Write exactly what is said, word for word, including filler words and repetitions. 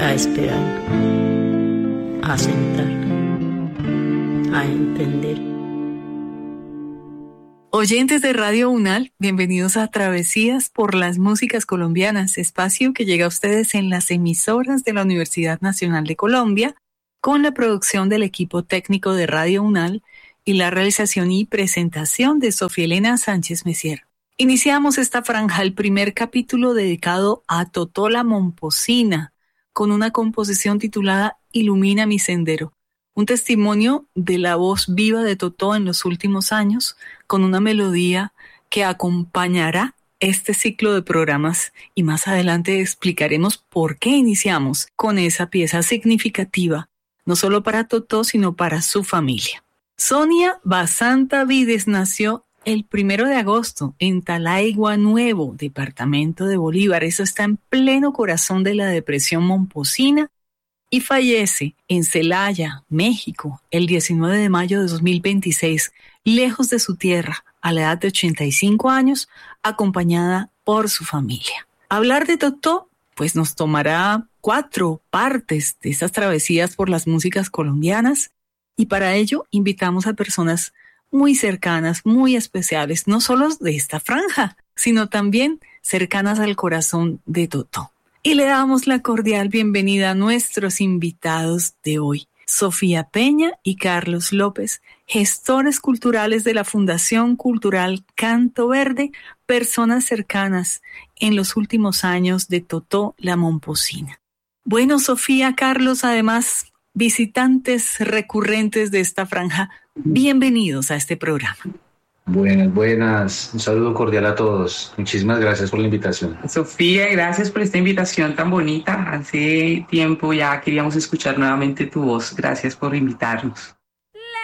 a esperar, a sentar, a entender. Oyentes de Radio UNAL, bienvenidos a Travesías por las Músicas Colombianas, espacio que llega a ustedes en las emisoras de la Universidad Nacional de Colombia, con la producción del equipo técnico de Radio UNAL y la realización y presentación de Sofía Elena Sánchez Messier. Iniciamos esta franja, el primer capítulo dedicado a Totó la Momposina, con una composición titulada Ilumina mi sendero, un testimonio de la voz viva de Totó en los últimos años, con una melodía que acompañará este ciclo de programas, y más adelante explicaremos por qué iniciamos con esa pieza significativa, no solo para Totó, sino para su familia. Sonia Basanta Vides nació el primero de agosto en Talaigua Nuevo, departamento de Bolívar. Eso está en pleno corazón de la depresión momposina, y fallece en Celaya, México, el diecinueve de mayo de dos mil veintiséis, lejos de su tierra, a la edad de ochenta y cinco años, acompañada por su familia. Hablar de Totó, pues nos tomará cuatro partes de estas travesías por las músicas colombianas, y para ello invitamos a personas muy cercanas, muy especiales, no solo de esta franja, sino también cercanas al corazón de Totó. Y le damos la cordial bienvenida a nuestros invitados de hoy, Sofía Peña y Carlos López, gestores culturales de la Fundación Cultural Canto Verde, personas cercanas en los últimos años de Totó la Momposina. Bueno, Sofía, Carlos, además visitantes recurrentes de esta franja, bienvenidos a este programa. Buenas, buenas. Un saludo cordial a todos. Muchísimas gracias por la invitación. Sofía, gracias por esta invitación tan bonita. Hace tiempo ya queríamos escuchar nuevamente tu voz. Gracias por invitarnos.